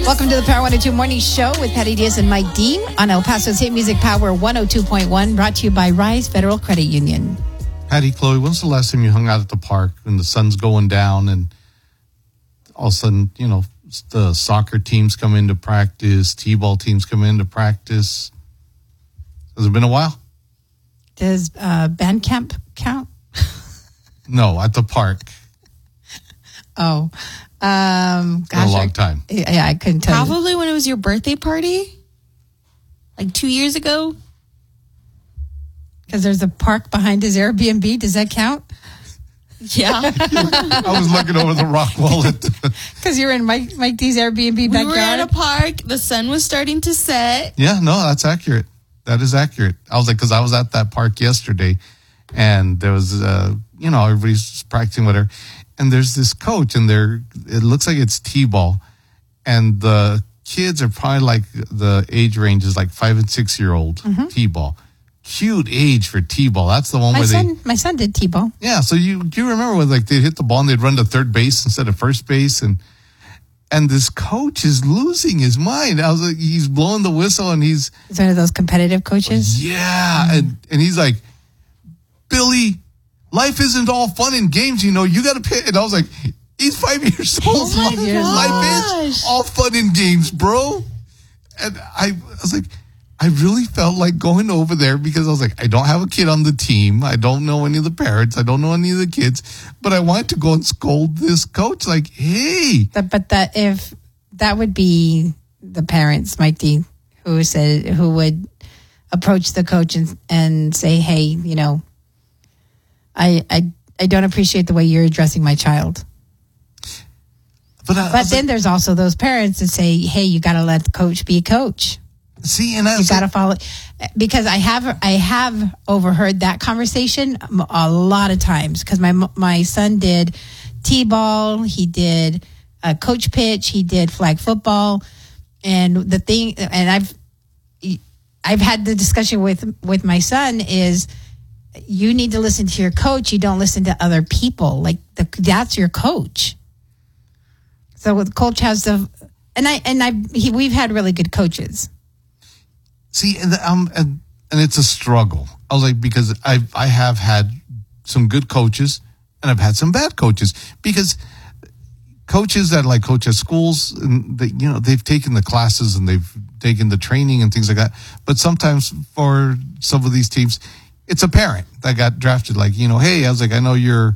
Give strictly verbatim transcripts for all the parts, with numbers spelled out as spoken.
Welcome to the Power one oh two Morning Show with Patty Diaz and Mike Dean on El Paso's Hit Music Power one oh two point one, brought to you by Rise Federal Credit Union. Patty, Chloe, when's the last time you hung out at the park when the sun's going down and all of a sudden, you know, the soccer teams come into practice, T-ball teams come into practice? Has it been a while? Does uh, band camp count? No, at the park. Oh, um, gosh, For a long I, time. Yeah, I couldn't tell. Probably when it was your birthday party, like two years ago. Because there's a park behind his Airbnb. Does that count? Yeah. I was looking over the rock wall at the... Because you're in Mike Mike D's Airbnb We backyard. were at a park. The sun was starting to set. Yeah, no, that's accurate. That is accurate. I was like, because I was at that park yesterday, and there was, uh, you know, everybody's practicing whatever, and there's this coach, and they're, it looks like it's T-ball, and the kids are probably like, the age range is like five and six year old mm-hmm. T-ball. Cute age for T-ball. That's the one my where son, they... My son did T-ball. Yeah, so you do you remember when like they'd hit the ball and they'd run to third base instead of first base, and and this coach is losing his mind. I was like, he's blowing the whistle and he's... He's one of those competitive coaches? Yeah, mm-hmm. and, and he's like, Billy, life isn't all fun and games, you know, you got to pay. And I was like, he's five years old. Oh my Life is all fun and games, bro. And I, I was like... I really felt like going over there because I was like, I don't have a kid on the team. I don't know any of the parents. I don't know any of the kids. But I wanted to go and scold this coach like, hey. But, but that if that would be the parents, Mike D, who said, who would approach the coach and, and say, hey, you know, I, I, I don't appreciate the way you're addressing my child. But, I, but then like, there's also those parents that say, hey, you got to let the coach be a coach. See, and I you got to follow, because I have I have overheard that conversation a lot of times because my my son did T-ball, he did a coach pitch, he did flag football, and the thing, and I've I've had the discussion with with my son is you need to listen to your coach, you don't listen to other people, like the, that's your coach. So the coach has the, and I and I he, we've had really good coaches. See, and, um, and and it's a struggle. I was like, because I I have had some good coaches and I've had some bad coaches because coaches that like coach at schools, and they, you know, they've taken the classes and they've taken the training and things like that. But sometimes for some of these teams, it's a parent that got drafted. Like, you know, hey, I was like, I know you're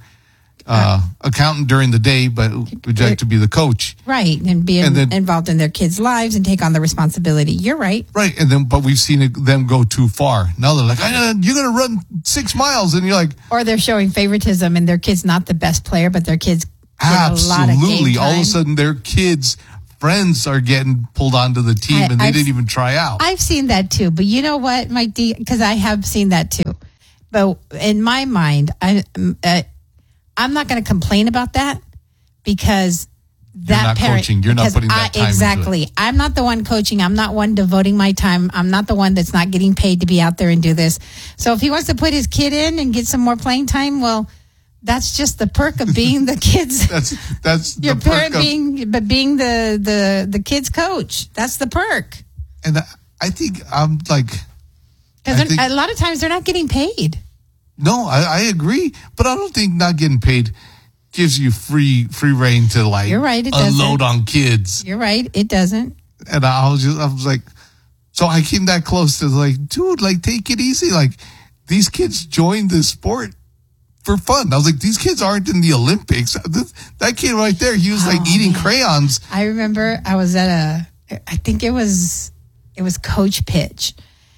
uh, accountant during the day, but would you like to be the coach? Right, and be and then, involved in their kids' lives and take on the responsibility. You're right. Right, and then but we've seen it, them go too far. Now they're like, I, you're going to run six miles, and you're like... Or they're showing favoritism, and their kid's not the best player, but their kids get absolutely. a lot of game time. All of a sudden, their kids' friends are getting pulled onto the team, I, and they I've, didn't even try out. I've seen that too, but you know what, Mike D? Because I have seen that too. But in my mind, I... Uh, I'm not going to complain about that because that You're not parent, coaching. You're not putting that time I, exactly. into it. I'm not the one coaching. I'm not one devoting my time. I'm not the one that's not getting paid to be out there and do this. So if he wants to put his kid in and get some more playing time, well, that's just the perk of being the kid's. that's that's your the parent perk of, being, but being the the the kid's coach. That's the perk. And I think I'm like, because a lot of times they're not getting paid. No, I, I agree, but I don't think not getting paid gives you free free reign to like You're right, it unload doesn't. on kids. You're right, it doesn't. And I was just I was like, so I came that close to like, dude, like take it easy. Like these kids joined this sport for fun. I was like, these kids aren't in the Olympics. That kid right there, he was like oh, eating man. crayons. I remember I was at a, I think it was it was coach pitch,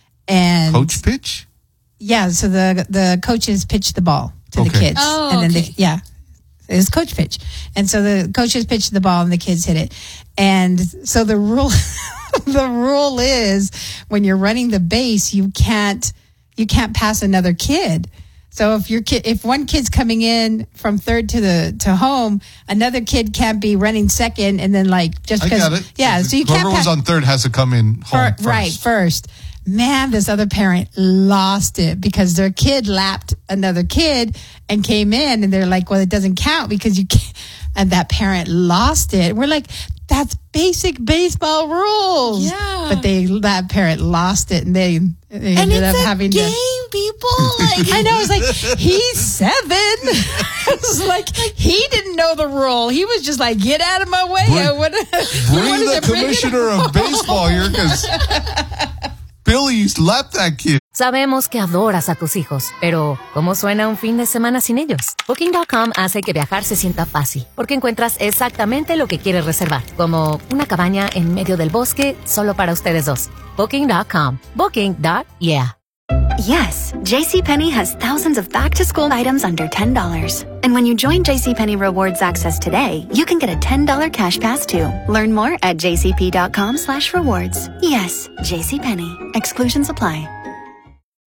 and coach pitch. Yeah, so the the coaches pitched the ball to okay. the kids, oh, and then okay. the, yeah, it was coach pitch, and so the coaches pitched the ball and the kids hit it, and so the rule the rule is when you're running the base, you can't you can't pass another kid. So if your kid, if one kid's coming in from third to the to home, another kid can't be running second, and then like just because I got it. yeah, so you whoever can't was on third has to come in home for, right first. first. Man, this other parent lost it because their kid lapped another kid and came in, and they're like, well, it doesn't count because you can't. And that parent lost it. We're like, that's basic baseball rules. Yeah. But they that parent lost it, and they, they And ended it's up a having game, to. people. Like I know. It's like he's seven. It's like he didn't know the rule. He was just like, "Get out of my way!" Bring- I wanna, Bring wanted the to bring it commissioner home. of baseball here because Billy slapped that kid. Sabemos que adoras a tus hijos, pero ¿cómo suena un fin de semana sin ellos? Booking punto com hace que viajar se sienta fácil, porque encuentras exactamente lo que quieres reservar, como una cabaña en medio del bosque solo para ustedes dos. Booking punto com. Booking. Yeah. Yes, JCPenney has thousands of back-to-school items under ten dollars. And when you join JCPenney Rewards Access today, you can get a ten dollars cash pass too. Learn more at jcp.com slash rewards. Yes, JCPenney. Exclusions apply.